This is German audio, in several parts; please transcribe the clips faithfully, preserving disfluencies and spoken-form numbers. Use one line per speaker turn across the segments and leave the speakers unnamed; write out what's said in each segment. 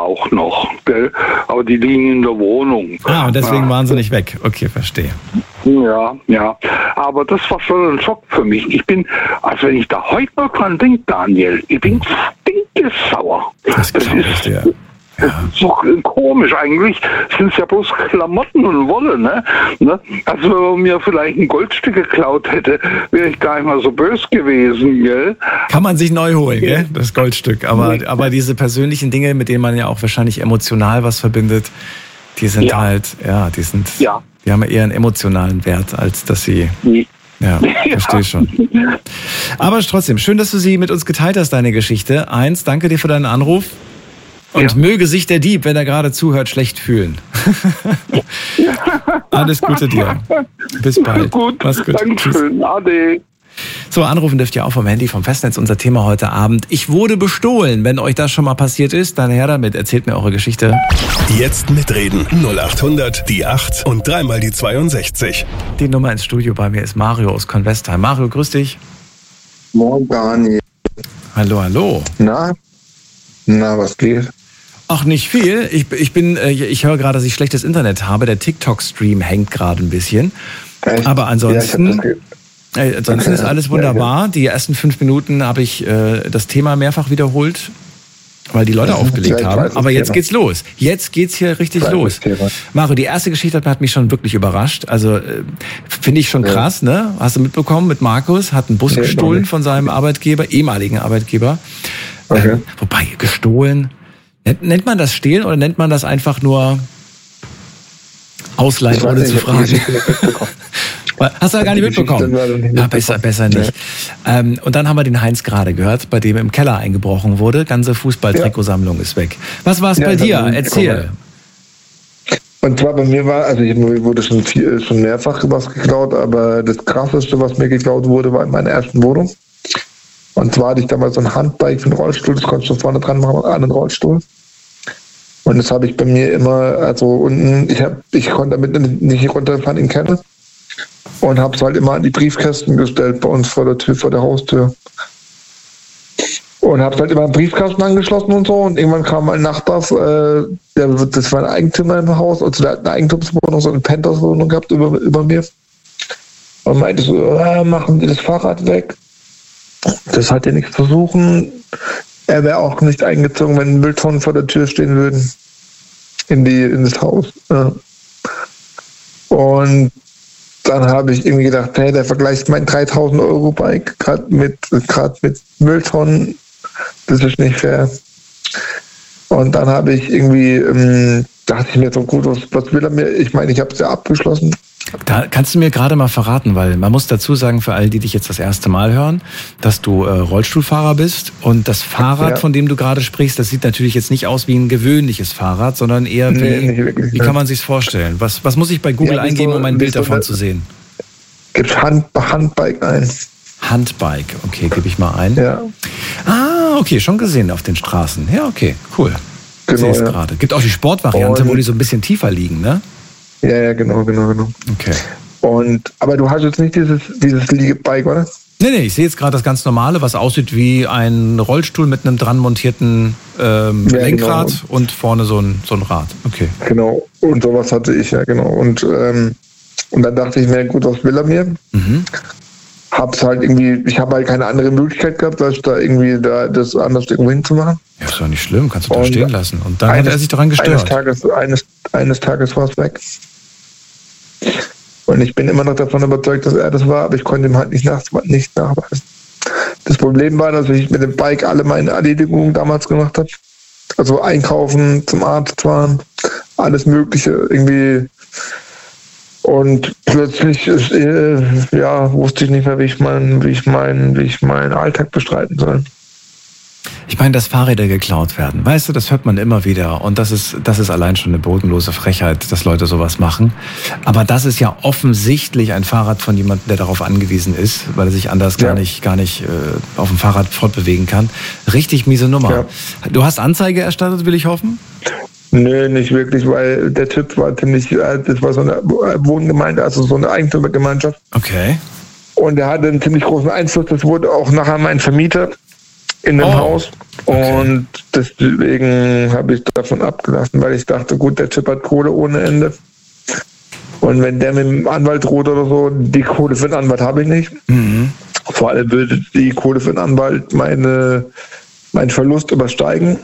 auch noch, gell? Aber die liegen in der Wohnung.
Ah, und deswegen
ja.
waren sie nicht weg. Okay, verstehe.
Ja, ja. Aber das war schon ein Schock für mich. Ich bin, also wenn ich da heute noch dran denke, Daniel, ich bin stinkesauer.
Das glaube ich dir.
Das ist doch komisch eigentlich. Sind es ja bloß Klamotten und Wolle, ne? ne? Also wenn man mir vielleicht ein Goldstück geklaut hätte, wäre ich gar nicht mal so böse gewesen, gell?
Kann man sich neu holen, gell? Das Goldstück. Aber, aber diese persönlichen Dinge, mit denen man ja auch wahrscheinlich emotional was verbindet, die sind ja. halt, ja, die sind,
ja.
die haben eher einen emotionalen Wert, als dass sie... Ja, verstehe schon. Aber trotzdem, schön, dass du sie mit uns geteilt hast, deine Geschichte. Eins, danke dir für deinen Anruf. Und ja. möge sich der Dieb, wenn er gerade zuhört, schlecht fühlen. Alles Gute dir. Bis bald.
Gut,
mach's gut.
Dankeschön. Ade.
So, anrufen dürft ihr auch vom Handy, vom Festnetz. Unser Thema heute Abend. Ich wurde bestohlen. Wenn euch das schon mal passiert ist, dann her damit. Erzählt mir eure Geschichte.
Jetzt mitreden. null acht hundert, die acht und dreimal die zweiundsechzig.
Die Nummer ins Studio bei mir ist Mario aus Convestheim. Mario, grüß dich.
Moin, Daniel.
Hallo, hallo.
Na? Na, was geht?
Ach, nicht viel. Ich, ich bin, ich höre gerade, dass ich schlechtes Internet habe. Der TikTok-Stream hängt gerade ein bisschen.
Echt?
Aber ansonsten,
ja,
äh, ansonsten ist alles wunderbar. Ja, ja. Die ersten fünf Minuten habe ich äh, das Thema mehrfach wiederholt, weil die Leute aufgelegt ja, haben. Aber jetzt Thema. geht's los. Jetzt geht's hier richtig los. Mario, die erste Geschichte hat mich schon wirklich überrascht. Also äh, finde ich schon ja. krass, ne? Hast du mitbekommen mit Markus? Hat einen Bus nee, gestohlen von seinem Arbeitgeber, ehemaligen Arbeitgeber.
Okay.
Ähm, wobei, gestohlen. Nennt man das Stehlen oder nennt man das einfach nur Ausleihen, ohne zu fragen? Hast du ja gar nicht mitbekommen? Ja, besser, besser nicht. Ja. Ähm, und dann haben wir den Heinz gerade gehört, bei dem im Keller eingebrochen wurde. Ganze Fußballtrikotsammlung ist weg. Was war es ja, bei dir? Erzähl.
Und zwar bei mir war, also mir wurde schon, viel, schon mehrfach was geklaut, aber das Krasseste, was mir geklaut wurde, war in meiner ersten Wohnung. Und zwar hatte ich damals so ein Handbike für einen Rollstuhl, das konntest du vorne dran machen, an den Rollstuhl. Und das habe ich bei mir immer, also unten, ich, hab, ich konnte damit nicht runterfahren in den Keller. Und habe es halt immer an die Briefkästen gestellt bei uns vor der Tür, vor der Haustür. Und habe es halt immer an den Briefkasten angeschlossen und so. Und irgendwann kam mein Nachbar, äh, der, das war ein Eigentümer im Haus, also der hat eine Eigentumswohnung, so eine Penthouse-Wohnung gehabt über, über mir. Und meinte so, äh, machen Sie das Fahrrad weg. Das hat ja nichts zu suchen. Er wäre auch nicht eingezogen, wenn Mülltonnen vor der Tür stehen würden. In die, in das Haus. Ja. Und dann habe ich irgendwie gedacht, hey, der vergleicht mein dreitausend Euro Bike gerade mit, grad mit Mülltonnen. Das ist nicht fair. Und dann habe ich irgendwie, ähm, dachte ich mir so, gut, was, was will er mir? Ich meine, ich habe es ja abgeschlossen.
Da kannst du mir gerade mal verraten, weil man muss dazu sagen, für alle, die dich jetzt das erste Mal hören, dass du äh, Rollstuhlfahrer bist und das Fahrrad, ja. von dem du gerade sprichst, das sieht natürlich jetzt nicht aus wie ein gewöhnlich Fahrrad, sondern eher wie, nee, nicht wirklich, wie kann man sich's vorstellen? Was, was muss ich bei Google ja, eingeben, so, um ein Bild so davon eine, zu sehen?
Gibst Hand, Handbike ein.
Handbike, okay, gebe ich mal ein.
Ja.
Ah, okay, schon gesehen auf den Straßen. Ja, okay, cool.
Genau,
ich sehe es
ja.
gerade. Gibt auch die Sportvariante, und wo die so ein bisschen tiefer liegen, ne?
Ja, ja, genau, genau, genau.
Okay.
Und, aber du hast jetzt nicht dieses, dieses Liegebike, oder?
Nee, nee, ich sehe jetzt gerade das ganz normale, was aussieht wie ein Rollstuhl mit einem dran montierten ähm, ja, Lenkrad genau. und vorne so ein, so ein Rad. Okay.
Genau, und sowas hatte ich, ja, genau. Und, ähm, und dann dachte ich mir, gut, was will er mir? Mhm. Hab's halt irgendwie, ich habe halt keine andere Möglichkeit gehabt, als da irgendwie da das anders irgendwo hinzumachen.
Ja, ist doch nicht schlimm, kannst du da stehen lassen. Und dann eines, hat er sich daran gestört.
Eines Tages, eines, eines Tages war es weg. Und ich bin immer noch davon überzeugt, dass er das war, aber ich konnte ihm halt nicht, nach, nicht nachweisen. Das Problem war, dass ich mit dem Bike alle meine Erledigungen damals gemacht habe. Also einkaufen, zum Arzt fahren, alles Mögliche irgendwie. Und plötzlich ist, äh, ja, wusste ich nicht mehr, wie ich meinen, wie ich meinen, wie ich meinen Alltag bestreiten soll.
Ich meine, dass Fahrräder geklaut werden, weißt du, das hört man immer wieder. Und das ist, das ist allein schon eine bodenlose Frechheit, dass Leute sowas machen. Aber das ist ja offensichtlich ein Fahrrad von jemandem, der darauf angewiesen ist, weil er sich anders ja. gar nicht, gar nicht äh, auf dem Fahrrad fortbewegen kann. Richtig miese Nummer. Ja. Du hast Anzeige erstattet, will ich hoffen?
Nö, nicht wirklich, weil der Typ war ziemlich, das war so eine Wohngemeinde, also so eine Eigentümergemeinschaft.
Okay.
Und er hatte einen ziemlich großen Einfluss, das wurde auch nachher mein Vermieter in dem
oh.
Haus. Okay. Und deswegen habe ich davon abgelassen, weil ich dachte, gut, der Typ hat Kohle ohne Ende. Und wenn der mit dem Anwalt droht oder so, die Kohle für den Anwalt habe ich nicht. Mhm. Vor allem würde die Kohle für den Anwalt meine, meinen Verlust übersteigen.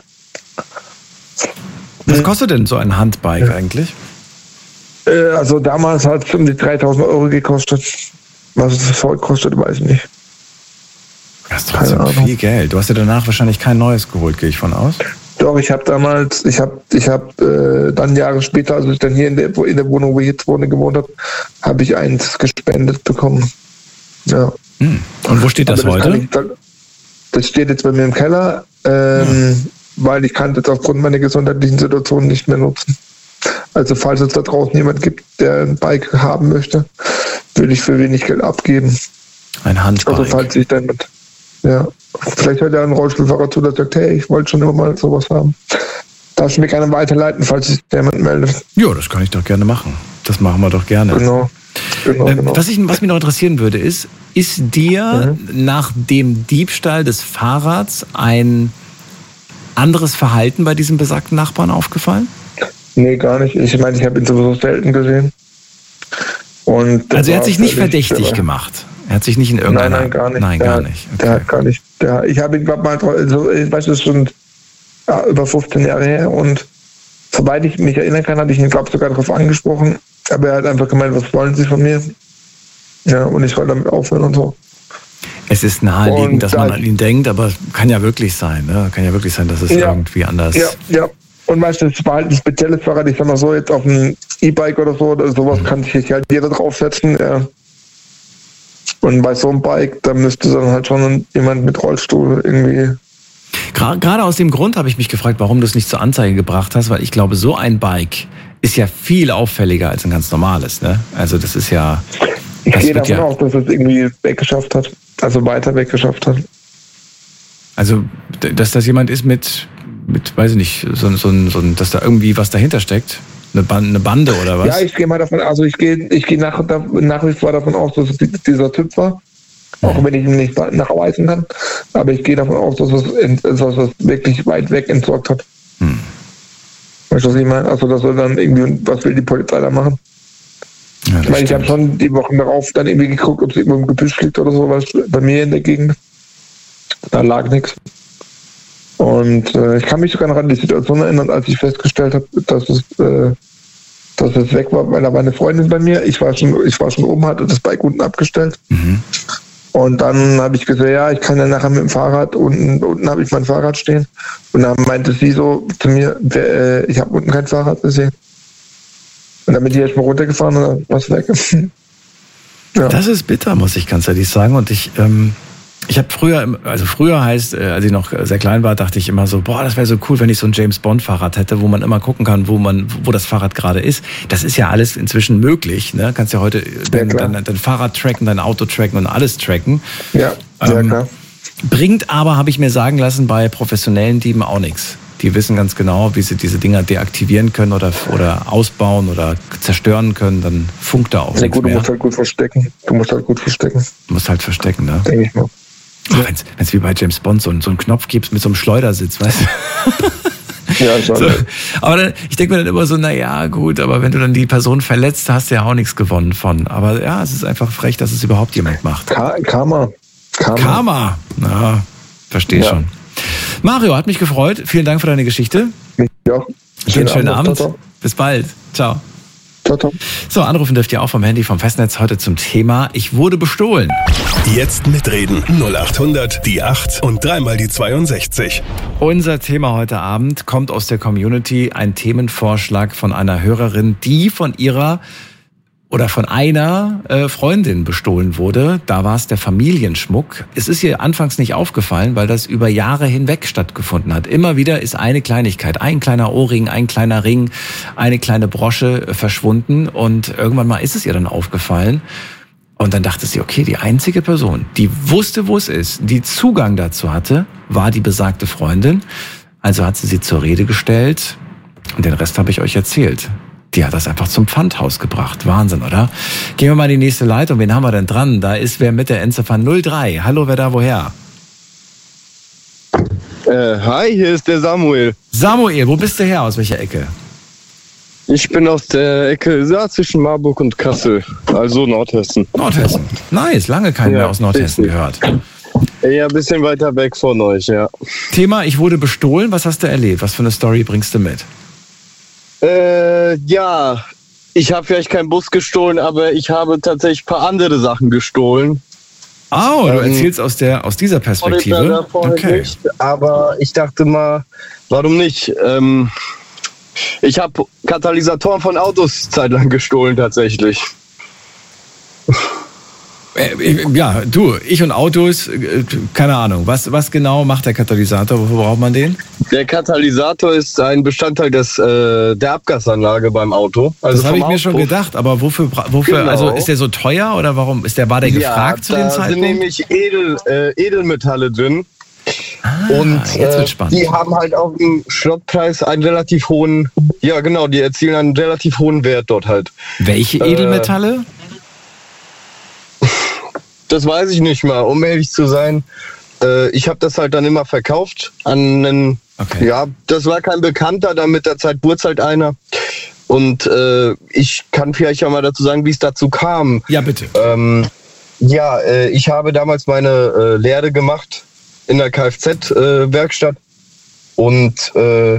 Was kostet denn so ein Handbike ja. eigentlich?
Äh, also damals hat es um die dreitausend Euro gekostet. Was es heute kostet, weiß ich nicht.
Das ist trotzdem viel Geld. Du hast ja danach wahrscheinlich kein neues geholt, gehe ich von aus?
Doch, ich habe damals, ich habe ich hab, äh, dann Jahre später, als ich dann hier in der, in der Wohnung, wo ich jetzt wohne, gewohnt habe, habe ich eins gespendet bekommen. Ja.
Hm. Und wo steht das, das heute?
Ich, das steht jetzt bei mir im Keller, ähm, ja. weil ich kann es jetzt aufgrund meiner gesundheitlichen Situation nicht mehr nutzen. Also falls es da draußen jemand gibt, der ein Bike haben möchte, würde ich für wenig Geld abgeben.
Ein Handbike.
Also falls ich dann mit Ja, vielleicht hört ja ein Rollstuhlfahrer zu, der sagt, hey, ich wollte schon immer mal sowas haben. Darfst du mir gerne weiterleiten, falls sich jemand meldet?
Ja, das kann ich doch gerne machen. Das machen wir doch gerne.
Genau. genau,
ähm,
genau.
Was, ich, was mich noch interessieren würde, ist, ist dir mhm. nach dem Diebstahl des Fahrrads ein anderes Verhalten bei diesem besagten Nachbarn aufgefallen?
Nee, gar nicht. Ich meine, ich habe ihn sowieso selten gesehen. Und
also er hat sich nicht verdächtig gemacht? Er hat sich nicht in irgendeiner...
Nein, nein, gar nicht.
Nein,
der,
gar nicht. Okay.
Der hat gar nicht. Der, ich habe ihn, glaube mal, also, ich weiß, das ist schon ja, über fünfzehn Jahre her und soweit ich mich erinnern kann, hatte ich ihn, glaube ich, sogar darauf angesprochen. Aber er hat einfach gemeint, was wollen Sie von mir? Ja, und ich soll damit aufhören und so.
Es ist naheliegend,
und
dass man an ihn denkt, aber kann ja wirklich sein, ne? Kann ja wirklich sein, dass es
ja,
irgendwie anders...
Ja, ja. Und weißt du, es war halt ein spezielles Fahrrad, ich sag mal so, jetzt auf einem E-Bike oder so, oder sowas mhm. kann sich halt jeder draufsetzen, ja. Und bei so einem Bike, da müsste dann halt schon jemand mit Rollstuhl irgendwie...
Gerade aus dem Grund habe ich mich gefragt, warum du es nicht zur Anzeige gebracht hast, weil ich glaube, so ein Bike ist ja viel auffälliger als ein ganz normales, ne? Also das ist ja...
Ich gehe davon ja aus, dass es irgendwie weggeschafft hat, also weiter weggeschafft hat.
Also, dass das jemand ist mit, mit weiß ich nicht, so, so, so, dass da irgendwie was dahinter steckt? Eine Bande, eine Bande oder was?
Ja, ich gehe mal davon, also ich gehe ich gehe nach, nach wie vor davon aus, dass es dieser Typ war. Auch wenn ich ihn nicht nachweisen kann. Aber ich gehe davon aus, dass es, dass es wirklich weit weg entsorgt hat. Hm. Weißt du, was ich meine? Also, dass er dann irgendwie, was will die Polizei da machen? Ja, ich meine, ich habe schon die Wochen darauf dann irgendwie geguckt, ob es irgendwo im Gebüsch liegt oder so, was bei mir in der Gegend. Da lag nichts. Und äh, ich kann mich sogar noch an die Situation erinnern, als ich festgestellt habe, dass es, äh, dass es weg war, weil da war eine Freundin bei mir. Ich war schon, ich war schon oben, hatte das Bike unten abgestellt. Mhm. Und dann habe ich gesagt, ja, ich kann ja nachher mit dem Fahrrad, unten, unten habe ich mein Fahrrad stehen. Und dann meinte sie so zu mir, äh, ich habe unten kein Fahrrad gesehen. Und dann bin ich erst mal runtergefahren und dann war es weg. Ja.
Das ist bitter, muss ich ganz ehrlich sagen. Und ich, ähm, ich habe früher, also früher heißt, als ich noch sehr klein war, dachte ich immer so, boah, das wäre so cool, wenn ich so ein James-Bond-Fahrrad hätte, wo man immer gucken kann, wo man, wo das Fahrrad gerade ist. Das ist ja alles inzwischen möglich. Ne? Kannst ja heute dein, ja, dein, dein Fahrrad tracken, dein Auto tracken und alles tracken.
Ja, ja
ähm,
klar.
Bringt aber, habe ich mir sagen lassen, bei professionellen Dieben auch nichts. Die wissen ganz genau, wie sie diese Dinger deaktivieren können oder, oder ausbauen oder zerstören können. Dann funkt da auch
ja,
nichts
gut,
mehr.
Du musst halt gut verstecken. Du musst halt gut verstecken.
Du musst halt verstecken, ne?
Denke ich mal.
Ja. Wenn es wie bei James Bond so, so einen Knopf gibt mit so einem Schleudersitz, weißt du?
Ja, schon.
So. Aber dann, ich denke mir dann immer so, na ja, gut, aber wenn du dann die Person verletzt, hast du ja auch nichts gewonnen von. Aber ja, es ist einfach frech, dass es überhaupt jemand macht.
Ka- Karma.
Karma. Karma. Na, verstehe ja. schon. Mario, hat mich gefreut. Vielen Dank für deine Geschichte.
Ja.
Schönen, schönen Abend. Abend. Ciao, ciao. Bis bald. Ciao.
Ciao, ciao.
So, anrufen dürft ihr auch vom Handy, vom Festnetz heute zum Thema Ich wurde bestohlen.
Jetzt mitreden. null acht hundert, die acht und dreimal die zweiundsechzig.
Unser Thema heute Abend kommt aus der Community. Ein Themenvorschlag von einer Hörerin, die von ihrer oder von einer äh, Freundin bestohlen wurde. Da war es der Familienschmuck. Es ist ihr anfangs nicht aufgefallen, weil das über Jahre hinweg stattgefunden hat. Immer wieder ist eine Kleinigkeit, ein kleiner Ohrring, ein kleiner Ring, eine kleine Brosche verschwunden und irgendwann mal ist es ihr dann aufgefallen. Und dann dachte sie, okay, die einzige Person, die wusste, wo es ist, die Zugang dazu hatte, war die besagte Freundin. Also hat sie sie zur Rede gestellt und den Rest habe ich euch erzählt. Die hat das einfach zum Pfandhaus gebracht. Wahnsinn, oder? Gehen wir mal in die nächste Leitung. Wen haben wir denn dran? Da ist wer mit der Endziffer null drei. Hallo, wer da woher?
Äh, hi, hier ist der Samuel.
Samuel, wo bist du her? Aus welcher Ecke?
Ich bin aus der Ecke ja, zwischen Marburg und Kassel, also Nordhessen.
Nordhessen. Nice, lange keinen
Ja,
mehr aus Nordhessen
richtig.
gehört.
Ja, ein bisschen weiter weg von euch, ja.
Thema, ich wurde bestohlen. Was hast du erlebt? Was für eine Story bringst du mit?
Äh, ja, ich habe vielleicht keinen Bus gestohlen, aber ich habe tatsächlich ein paar andere Sachen gestohlen.
Oh, du
Ähm,
erzählst aus der aus dieser Perspektive. Okay.
Nicht, aber ich dachte mal, warum nicht? Ähm, ich habe Katalysatoren von Autos zeitlang gestohlen tatsächlich.
Äh, Ja, du, ich und Autos, äh, keine Ahnung. Was, was genau macht der Katalysator? Wofür braucht man den?
Der Katalysator ist ein Bestandteil des, äh, der Abgasanlage beim Auto. Also
Das habe
vom
ich mir schon
Auspuff.
gedacht, aber wofür, bra- wofür
Genau.
also ist der so teuer oder warum? Ist der, war der gefragt zu dem
da sind
Zeitpunkt?
nämlich Edel, äh, Edelmetalle drin.
Ah,
Und
jetzt
äh,
wird spannend.
die haben halt auf dem Schrottpreis einen relativ hohen, ja genau, die erzielen einen relativ hohen Wert dort halt.
Welche
äh,
Edelmetalle?
Das weiß ich nicht mal, um ehrlich zu sein. Äh, ich habe das halt dann immer verkauft an einen,
Okay.
ja, das war kein Bekannter, dann mit der Zeit wurde halt einer. Und äh, ich kann vielleicht ja mal dazu sagen, wie es dazu kam.
Ja, bitte.
Ähm, ja, äh, ich habe damals meine äh, Lehre gemacht in der Kfz-Werkstatt und äh,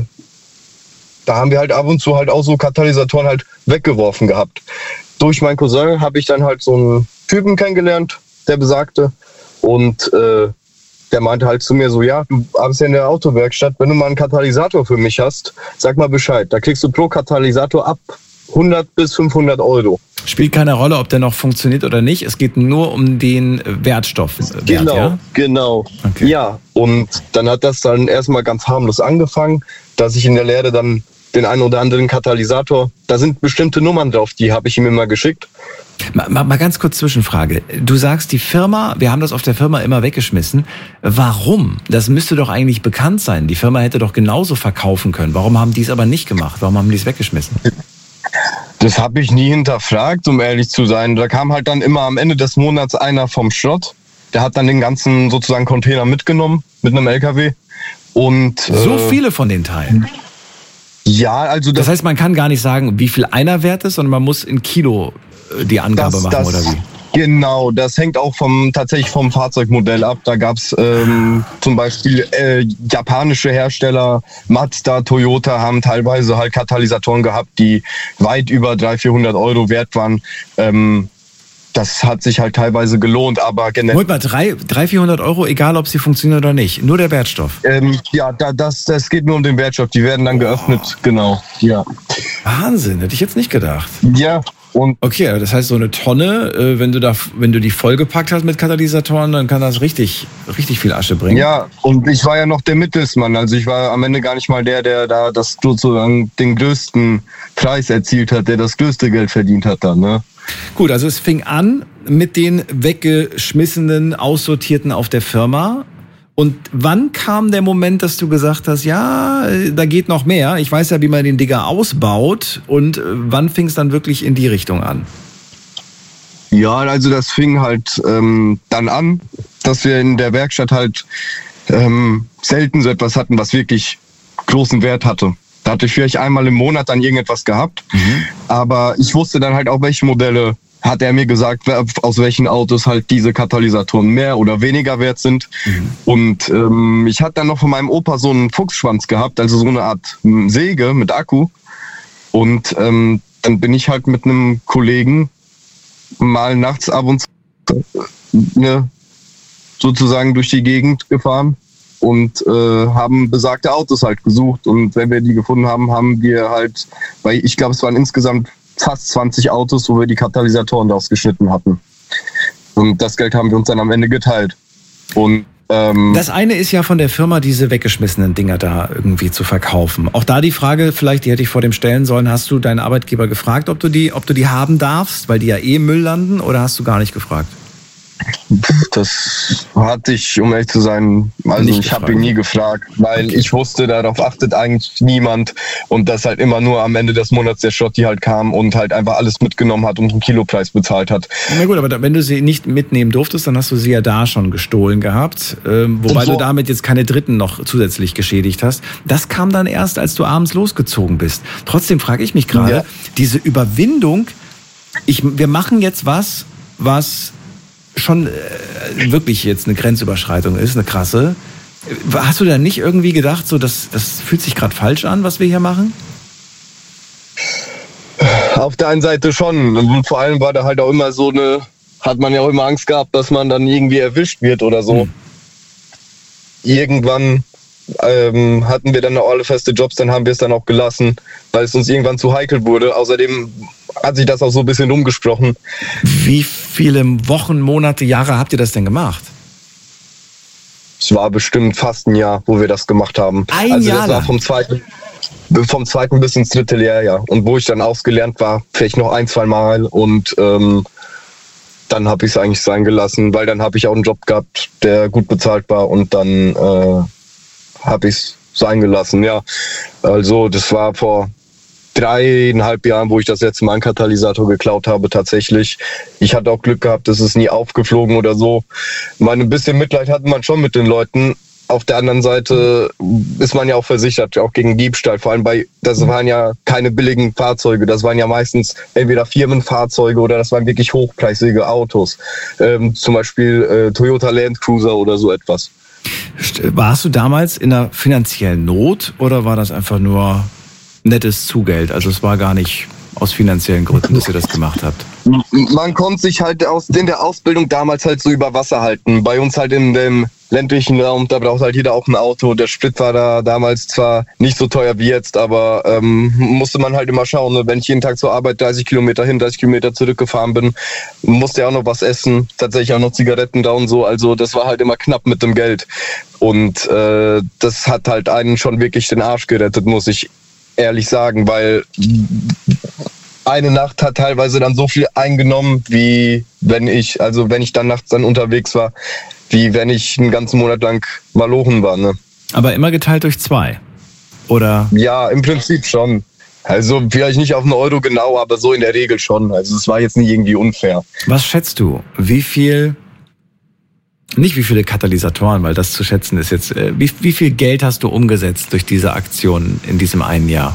da haben wir halt ab und zu halt auch so Katalysatoren halt weggeworfen gehabt. Durch meinen Cousin habe ich dann halt so einen Typen kennengelernt, der besagte, und äh, der meinte halt zu mir so, ja, du arbeitest ja in der Autowerkstatt, wenn du mal einen Katalysator für mich hast, sag mal Bescheid. Da kriegst du pro Katalysator ab hundert bis fünfhundert Euro.
Spielt keine Rolle, ob der noch funktioniert oder nicht. Es geht nur um den Wertstoff. Wert,
Genau,
ja?
genau.
Okay.
Ja, und dann hat das dann erstmal ganz harmlos angefangen, dass ich in der Lehre dann den einen oder anderen Katalysator, da sind bestimmte Nummern drauf, die habe ich ihm immer geschickt.
Mal, mal, mal ganz kurz Zwischenfrage. Du sagst, die Firma, wir haben das auf der Firma immer weggeschmissen. Warum? Das müsste doch eigentlich bekannt sein. Die Firma hätte doch genauso verkaufen können. Warum haben die es aber nicht gemacht? Warum haben die es weggeschmissen?
Das habe ich nie hinterfragt, um ehrlich zu sein. Da kam halt dann immer am Ende des Monats einer vom Schrott. Der hat dann den ganzen sozusagen Container mitgenommen mit einem L K W. Und
So
äh,
viele von den Teilen.
Ja, also das,
Das heißt, man kann gar nicht sagen, wie viel einer wert ist, sondern man muss in Kilo äh, die Angabe
das,
machen,
das,
oder wie?
Genau, das hängt auch vom tatsächlich vom Fahrzeugmodell ab. Da gab's ähm, zum Beispiel äh, japanische Hersteller, Mazda, Toyota haben teilweise halt Katalysatoren gehabt, die weit über dreihundert, vierhundert Euro wert waren. Ähm, das hat sich halt teilweise gelohnt, aber generell.
Moment mal, dreihundert, vierhundert Euro, egal ob sie funktionieren oder nicht. Nur der Wertstoff.
Ähm, ja, da, das, das geht nur um den Wertstoff. Die werden dann geöffnet, genau. Ja.
Wahnsinn, hätte ich jetzt nicht gedacht.
Ja, und
Okay, das heißt, so eine Tonne, äh, wenn du da, wenn du die vollgepackt hast mit Katalysatoren, dann kann das richtig, richtig viel Asche bringen.
ja, und ich war ja noch der Mittelsmann. Also ich war am Ende gar nicht mal der, der da das sozusagen den größten Preis erzielt hat, der das größte Geld verdient hat dann, ne?
Gut, also es fing an mit den weggeschmissenen, aussortierten auf der Firma. Und wann kam der Moment, dass du gesagt hast, ja, da geht noch mehr. Ich weiß ja, wie man den Digger ausbaut. Und wann fing es dann wirklich in die Richtung an?
Ja, also das fing halt ähm, dann an, dass wir in der Werkstatt halt ähm, selten so etwas hatten, was wirklich großen Wert hatte. Da hatte ich vielleicht einmal im Monat dann irgendetwas gehabt, mhm. aber ich wusste dann halt auch, welche Modelle hat er mir gesagt, aus welchen Autos halt diese Katalysatoren mehr oder weniger wert sind. Mhm. Und ähm, ich hatte dann noch von meinem Opa so einen Fuchsschwanz gehabt, also so eine Art Säge mit Akku. Und ähm, dann bin ich halt mit einem Kollegen mal nachts ab und zu ne, sozusagen durch die Gegend gefahren und äh, haben besagte Autos halt gesucht. Und wenn wir die gefunden haben, haben wir halt, weil ich glaube, es waren insgesamt fast zwanzig Autos, wo wir die Katalysatoren daraus geschnitten hatten. Und das Geld haben wir uns dann am Ende geteilt. Und ähm,
das eine ist ja von der Firma, diese weggeschmissenen Dinger da irgendwie zu verkaufen. Auch da die Frage, vielleicht, die hätte ich vor dem stellen sollen, hast du deinen Arbeitgeber gefragt, ob du die, ob du die haben darfst, weil die ja eh im Müll landen, oder hast du gar nicht gefragt?
Das hatte ich, um ehrlich zu sein, also
Nicht
ich habe
gefragt.
ihn nie gefragt, weil
Okay.
ich wusste, darauf achtet eigentlich niemand und dass halt immer nur am Ende des Monats der Schotti halt kam und halt einfach alles mitgenommen hat und einen Kilopreis bezahlt hat.
Na gut, aber da, wenn du sie nicht mitnehmen durftest, dann hast du sie ja da schon gestohlen gehabt. Ähm, wobei
Und so-
du damit jetzt keine Dritten noch zusätzlich geschädigt hast. Das kam dann erst, als du abends losgezogen bist. Trotzdem frage ich mich gerade,
Ja.
diese Überwindung, ich, wir machen jetzt was, was schon äh, wirklich jetzt eine Grenzüberschreitung ist, eine krasse. Hast du da nicht irgendwie gedacht, so das, das fühlt sich gerade falsch an, was wir hier machen?
Auf der einen Seite schon. Und vor allem war da halt auch immer so eine, hat man ja auch immer Angst gehabt, dass man dann irgendwie erwischt wird oder so.
Hm.
Irgendwann ähm, hatten wir dann auch alle feste Jobs, dann haben wir es dann auch gelassen, weil es uns irgendwann zu heikel wurde. Außerdem hat sich das auch so ein bisschen umgesprochen.
Wie viele Wochen, Monate, Jahre habt ihr das denn gemacht?
Es war bestimmt fast ein Jahr, wo wir das gemacht haben.
Ein
also
Jahr
das war
lang?
vom zweiten, vom zweiten bis ins dritte Lehrjahr. Und wo ich dann ausgelernt war, vielleicht noch ein, zwei Mal. Und ähm, dann habe ich es eigentlich sein gelassen, weil dann habe ich auch einen Job gehabt, der gut bezahlt war. Und dann äh, habe ich es sein gelassen, ja. Also das war vor dreieinhalb Jahren, wo ich das letzte Mal einen Katalysator geklaut habe, tatsächlich. Ich hatte auch Glück gehabt, es ist nie aufgeflogen oder so. Mal ein bisschen Mitleid hatte man schon mit den Leuten. Auf der anderen Seite ist man ja auch versichert, auch gegen Diebstahl. Vor allem bei, das waren ja keine billigen Fahrzeuge. Das waren ja meistens entweder Firmenfahrzeuge oder das waren wirklich hochpreisige Autos. Ähm, zum Beispiel äh, Toyota Land Cruiser oder so etwas.
Warst du damals in einer finanziellen Not oder war das einfach nur nettes Zugeld? Also es war gar nicht aus finanziellen Gründen, dass ihr das gemacht habt.
Man konnte sich halt aus, in der Ausbildung damals halt so über Wasser halten. Bei uns halt in dem ländlichen Raum, da braucht halt jeder auch ein Auto. Der Sprit war da damals zwar nicht so teuer wie jetzt, aber ähm, musste man halt immer schauen. Ne? Wenn ich jeden Tag zur Arbeit dreißig Kilometer hin, dreißig Kilometer zurückgefahren bin, musste ja auch noch was essen. Tatsächlich auch noch Zigaretten da und so. Also das war halt immer knapp mit dem Geld. Und äh, das hat halt einen schon wirklich den Arsch gerettet, muss ich ehrlich sagen, weil eine Nacht hat teilweise dann so viel eingenommen, wie wenn ich, also wenn ich dann nachts dann unterwegs war, wie wenn ich einen ganzen Monat lang malochen war. Ne?
Aber immer geteilt durch zwei, oder?
Ja, im Prinzip schon. Also vielleicht nicht auf einen Euro genau, aber so in der Regel schon. Also es war jetzt nie irgendwie unfair.
Was schätzt du? Wie viel, nicht wie viele Katalysatoren, weil das zu schätzen ist jetzt, äh, wie, wie viel Geld hast du umgesetzt durch diese Aktion in diesem einen Jahr?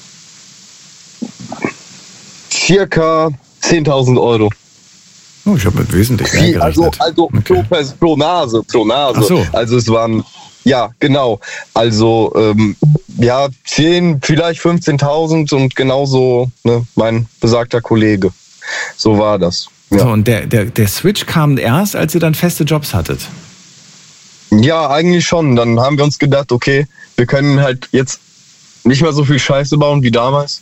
Circa zehntausend Euro.
Oh, ich habe mit wesentlich mehr
Wie, also
gerechnet.
also
Okay.
pro, Pers- pro Nase, pro Nase.
Ach so.
Also es waren, ja genau, also ähm, ja zehn, vielleicht fünfzehntausend und genauso ne, mein besagter Kollege. So war das. Ja.
So, und der, der, der Switch kam erst, als ihr dann feste Jobs hattet.
Ja, eigentlich schon. Dann haben wir uns gedacht, okay, wir können halt jetzt nicht mehr so viel Scheiße bauen wie damals.